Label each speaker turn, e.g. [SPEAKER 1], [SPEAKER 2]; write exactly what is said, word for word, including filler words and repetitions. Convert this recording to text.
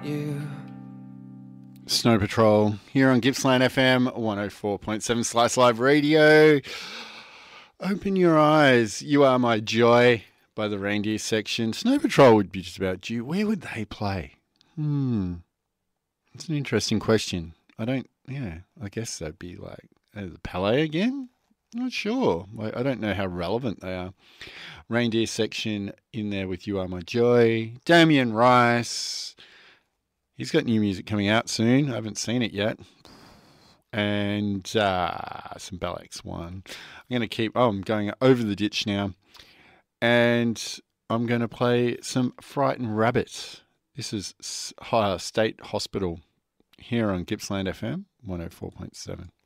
[SPEAKER 1] You.
[SPEAKER 2] Snow Patrol here on Gippsland F M one oh four point seven Slice Live Radio. Open your eyes. You Are My Joy by the Reindeer Section. Snow Patrol would be just about due. Where would they play? Hmm. It's an interesting question. I don't, yeah, I guess they'd be like uh, the Palais again? Not sure. I, I don't know how relevant they are. Reindeer Section in there with You Are My Joy. Damien Rice. He's got new music coming out soon. I haven't seen it yet. And uh, some Bell X one. I'm going to keep, oh, I'm going over the ditch now. And I'm going to play some Frightened Rabbit. This is State Hospital here on Gippsland F M one oh four point seven.